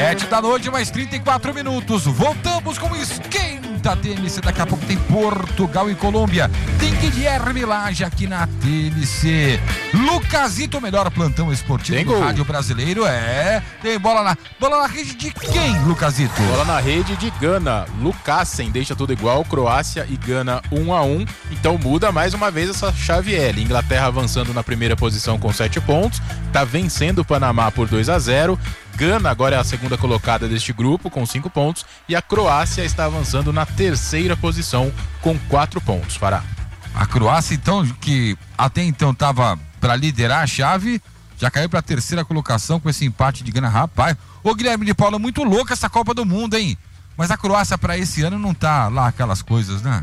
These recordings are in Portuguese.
7 da noite, mais 34 minutos. Voltamos com o Esquenta TNC. Daqui a pouco tem Portugal e Colômbia. Tem Guilherme Lage aqui na TNC. Lucasito, o melhor plantão esportivo do rádio brasileiro. Tem bola na rede de quem, Lucasito? Bola na rede de Gana. Lucassen deixa tudo igual. Croácia e Gana 1-1. Então muda mais uma vez essa chave L. Inglaterra avançando na primeira posição com 7 pontos. Tá vencendo o Panamá por 2-0. Gana agora é a segunda colocada deste grupo com 5 pontos e a Croácia está avançando na terceira posição com 4 pontos. Fará. A Croácia, então, que até então estava para liderar a chave, já caiu para a terceira colocação com esse empate de Gana. Rapaz, ô Guilherme de Paula, muito louca essa Copa do Mundo, hein? Mas a Croácia para esse ano não tá lá aquelas coisas, né?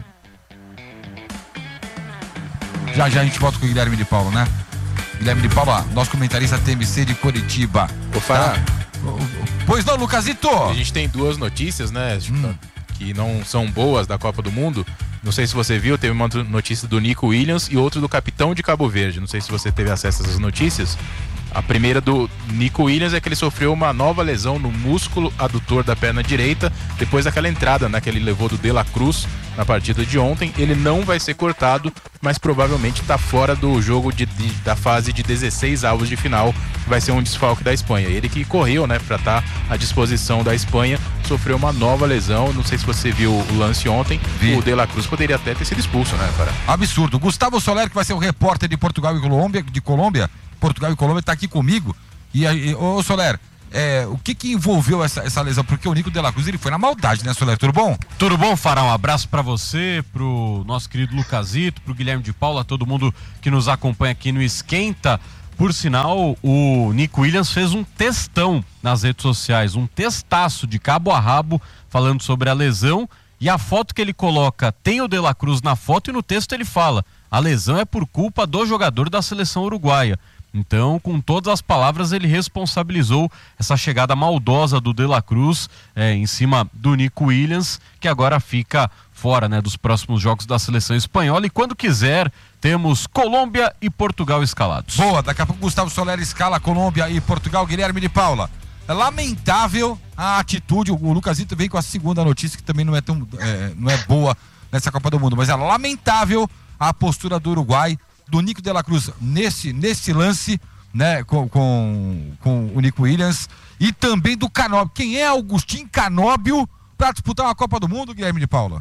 Já a gente volta com o Guilherme de Paula, né? Guilherme de Paula, nosso comentarista TMC de Curitiba. Ô, Fará. Tá? Pois não, Lucasito? A gente tem duas notícias, né? Que não são boas da Copa do Mundo. Não sei se você viu, teve uma notícia do Nico Williams e outra do capitão de Cabo Verde. Não sei se você teve acesso a essas notícias. A primeira do Nico Williams é que ele sofreu uma nova lesão no músculo adutor da perna direita depois daquela entrada, né, que ele levou do De La Cruz na partida de ontem. Ele não vai ser cortado, mas provavelmente está fora do jogo da fase de 16 avos de final, que vai ser um desfalque da Espanha. Ele que correu, né, para estar à disposição da Espanha, sofreu uma nova lesão. Não sei se você viu o lance ontem. O De La Cruz poderia até ter sido expulso, né, Fará? Absurdo. Gustavo Soler, que vai ser o repórter de Portugal e Colômbia, Portugal e Colômbia, está aqui comigo. Ô Soler, o que envolveu essa lesão? Porque o Nico De La Cruz, ele foi na maldade, né, Soler? Tudo bom? Tudo bom, Fará? Um abraço para você, pro nosso querido Lucasito, pro Guilherme de Paula, todo mundo que nos acompanha aqui no Esquenta. Por sinal, o Nico Williams fez um textão nas redes sociais, um testaço de cabo a rabo, falando sobre a lesão, e a foto que ele coloca tem o De La Cruz na foto, e no texto ele fala: a lesão é por culpa do jogador da seleção uruguaia. Então, com todas as palavras, ele responsabilizou essa chegada maldosa do De La Cruz em cima do Nico Williams, que agora fica fora, né, dos próximos jogos da seleção espanhola. E quando quiser, temos Colômbia e Portugal escalados. Boa, daqui a pouco Gustavo Soler escala Colômbia e Portugal. Guilherme de Paula, é lamentável a atitude. O Lucasito vem com a segunda notícia, que também não é tão não é boa nessa Copa do Mundo, mas é lamentável a postura do Uruguai, do Nico De La Cruz nesse lance, né, com o Nico Williams, e também do Canóbio. Quem é Augustin Canóbio para disputar uma Copa do Mundo, Guilherme de Paula?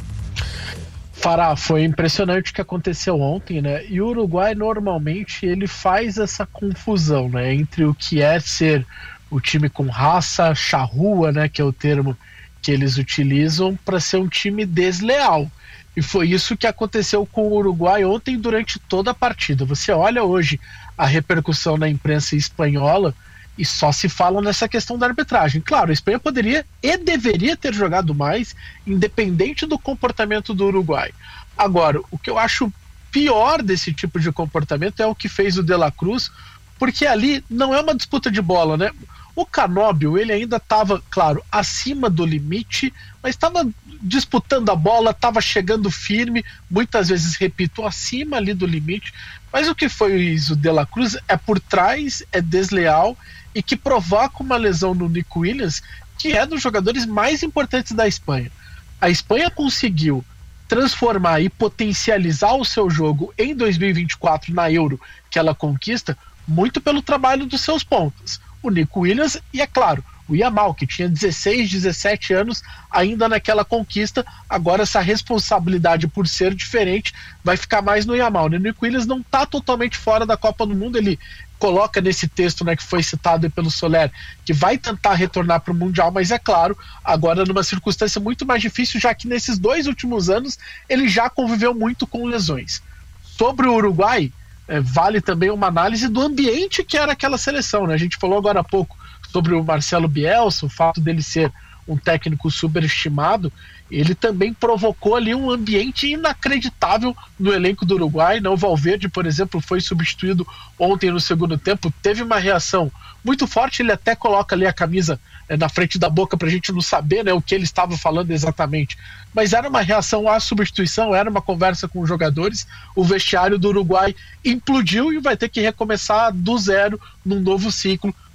Fará, foi impressionante o que aconteceu ontem, né? E o Uruguai normalmente ele faz essa confusão, né, entre o que é ser o time com raça, charrua, né, que é o termo que eles utilizam, para ser um time desleal. E foi isso que aconteceu com o Uruguai ontem durante toda a partida. Você olha hoje a repercussão na imprensa espanhola e só se fala nessa questão da arbitragem. Claro, a Espanha poderia e deveria ter jogado mais, independente do comportamento do Uruguai. Agora, o que eu acho pior desse tipo de comportamento é o que fez o De La Cruz, porque ali não é uma disputa de bola, né? O Canóbio, ele ainda estava, claro, acima do limite, mas estava disputando a bola, estava chegando firme, muitas vezes, repito, acima ali do limite. Mas o que fez o De La Cruz é por trás, é desleal e que provoca uma lesão no Nico Williams, que é dos jogadores mais importantes da Espanha. A Espanha conseguiu transformar e potencializar o seu jogo em 2024 na Euro, que ela conquista, muito pelo trabalho dos seus pontas. O Nico Williams e, é claro, o Yamal, que tinha 16, 17 anos ainda naquela conquista. Agora essa responsabilidade por ser diferente vai ficar mais no Yamal. O Nico Williams não está totalmente fora da Copa do Mundo. Ele coloca nesse texto, né, que foi citado pelo Soler, que vai tentar retornar para o Mundial, mas é claro, agora numa circunstância muito mais difícil, já que nesses 2 últimos anos ele já conviveu muito com lesões. Sobre o Uruguai, vale também uma análise do ambiente que era aquela seleção, né? A gente falou agora há pouco sobre o Marcelo Bielsa, o fato dele ser um técnico superestimado. Ele também provocou ali um ambiente inacreditável no elenco do Uruguai. O Valverde, por exemplo, foi substituído ontem no segundo tempo, teve uma reação muito forte. Ele até coloca ali a camisa na frente da boca pra gente não saber, né, o que ele estava falando exatamente, mas era uma reação à substituição, era uma conversa com os jogadores. O vestiário do Uruguai implodiu e vai ter que recomeçar do zero num novo ciclo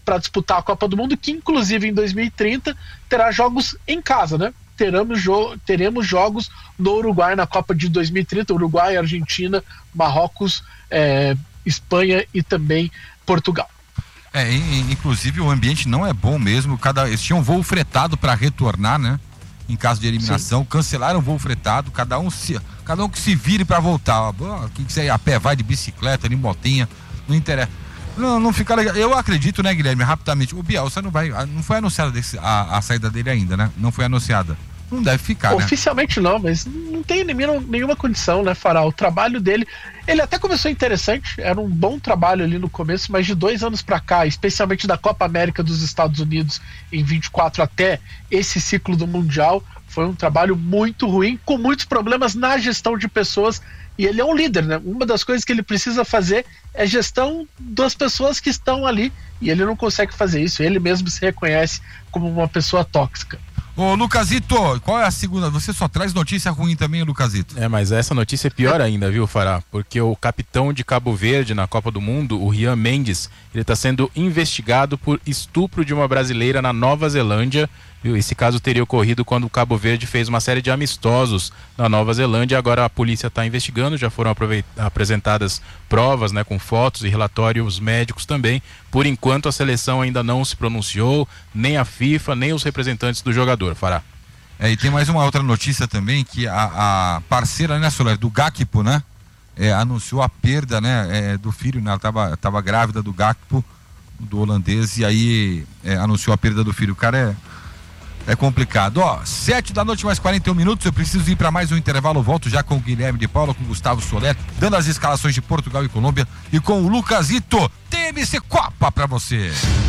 para disputar a Copa do Mundo, que inclusive em 2030 terá jogos em casa, né? Teremos jogos no Uruguai na Copa de 2030, Uruguai, Argentina, Marrocos, Espanha e também Portugal. Inclusive o ambiente não é bom mesmo, eles tinham voo fretado para retornar, né? Em caso de eliminação, sim, cancelaram o voo fretado, cada um que se vire para voltar. Quem quiser ir a pé, vai de bicicleta, de motinha, não interessa. Não fica legal. Eu acredito, né, Guilherme, rapidamente, o Bielsa não foi anunciada a saída dele ainda, né? Não foi anunciada. Não deve ficar, oficialmente, né? Não, mas não tem nenhuma condição, né, Fará? O trabalho dele, ele até começou interessante, era um bom trabalho ali no começo, mas de 2 anos para cá, especialmente da Copa América dos Estados Unidos em 24 até esse ciclo do Mundial, foi um trabalho muito ruim, com muitos problemas na gestão de pessoas, e ele é um líder, né? Uma das coisas que ele precisa fazer é gestão das pessoas que estão ali, e ele não consegue fazer isso, ele mesmo se reconhece como uma pessoa tóxica. Ô, Lucazito, qual é a segunda? Você só traz notícia ruim também, Lucazito. Mas essa notícia é pior ainda, viu, Fará? Porque o capitão de Cabo Verde na Copa do Mundo, o Rian Mendes, ele está sendo investigado por estupro de uma brasileira na Nova Zelândia. Viu? Esse caso teria ocorrido quando o Cabo Verde fez uma série de amistosos na Nova Zelândia. Agora a polícia está investigando, já foram apresentadas provas, né, com fotos e relatórios médicos também. Por enquanto a seleção ainda não se pronunciou, nem a FIFA, nem os representantes do jogador, Fará. E tem mais uma outra notícia também, que a parceira, né, Soler, do Gakpo, né, anunciou a perda, né, do filho, né, ela tava grávida do Gakpo, do holandês, e aí anunciou a perda do filho. O cara é complicado. 7h mais 41 minutos, eu preciso ir para mais um intervalo, volto já com o Guilherme de Paula, com o Gustavo Soler, dando as escalações de Portugal e Colômbia, e com o Lucazito. TMC Copa para você.